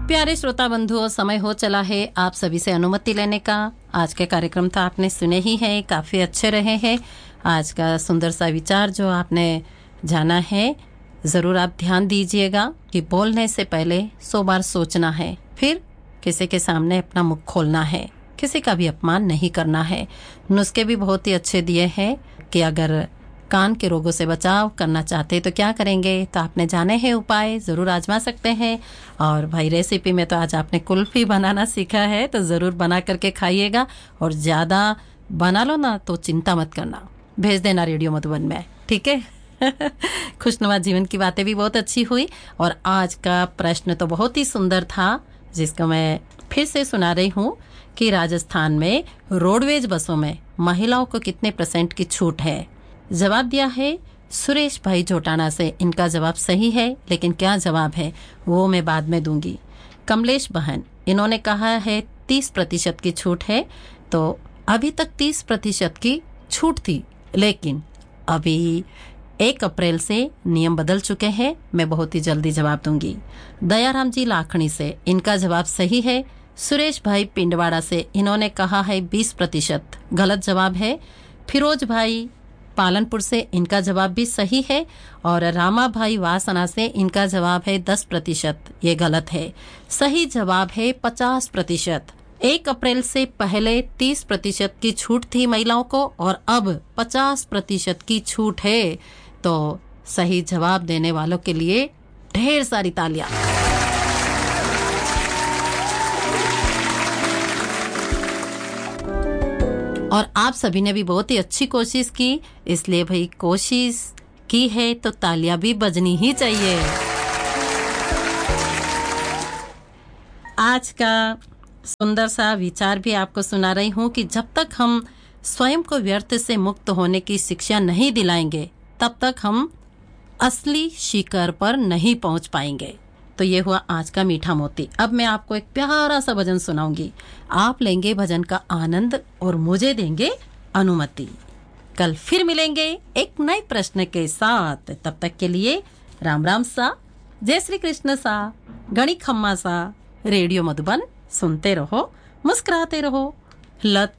प्यारे श्रोता बंधुओं, समय हो चला है आप सभी से अनुमति लेने का। आज के कार्यक्रम तो आपने सुने ही हैं, काफ़ी अच्छे रहे हैं। आज का सुंदर सा विचार जो आपने जाना है, ज़रूर आप ध्यान दीजिएगा कि बोलने से पहले 100 बार सोचना है, फिर किसी के सामने अपना मुख खोलना है, किसी का भी अपमान नहीं करना है। नुस्खे भी बहुत ही अच्छे दिए हैं कि अगर कान के रोगों से बचाव करना चाहते तो क्या करेंगे, तो आपने जाने हैं उपाय, ज़रूर आजमा सकते हैं। और भाई रेसिपी में तो आज आपने कुल्फ़ी बनाना सीखा है, तो ज़रूर बना करके खाइएगा। और ज़्यादा बना लो ना तो चिंता मत करना, भेज देना रेडियो मधुबन में, ठीक है। खुशनुमा जीवन की बातें भी बहुत अच्छी हुई। और आज का प्रश्न तो बहुत ही सुंदर था, जिसको मैं फिर से सुना रही हूँ कि राजस्थान में रोडवेज बसों में महिलाओं को कितने % की छूट है। जवाब दिया है सुरेश भाई जोटाना से। इनका जवाब सही है, लेकिन क्या जवाब है वो मैं बाद में दूंगी। कमलेश बहन, इन्होंने कहा है 30% की छूट है। तो अभी तक 30% की छूट थी, लेकिन अभी 1 अप्रैल से नियम बदल चुके हैं। मैं बहुत ही जल्दी जवाब दूंगी। दयाराम जी लाखनी से, इनका जवाब सही है। सुरेश भाई पिंडवाड़ा से, इन्होंने कहा है 20%, गलत जवाब है। फिरोज भाई पालनपुर से, इनका जवाब भी सही है। और रामा भाई वासना से, इनका जवाब है 10%, ये गलत है। सही जवाब है 50%। 1 अप्रैल से पहले 30% की छूट थी महिलाओं को, और अब 50% की छूट है। तो सही जवाब देने वालों के लिए ढेर सारी तालियां। और आप सभी ने भी बहुत ही अच्छी कोशिश की, इसलिए भाई कोशिश की है तो तालियां भी बजनी ही चाहिए। आज का सुंदर सा विचार भी आपको सुना रही हूँ कि जब तक हम स्वयं को व्यर्थ से मुक्त होने की शिक्षा नहीं दिलाएंगे, तब तक हम असली शिखर पर नहीं पहुंच पाएंगे। तो ये हुआ आज का मीठा मोती। अब मैं आपको एक प्यारा सा भजन सुनाऊंगी। आप लेंगे भजन का आनंद और मुझे देंगे अनुमति। कल फिर मिलेंगे एक नए प्रश्न के साथ। तब तक के लिए राम राम सा, जय श्री कृष्ण सा, गणी खम्मा सा। रेडियो मधुबन सुनते रहो, मुस्कुराते रहो। लत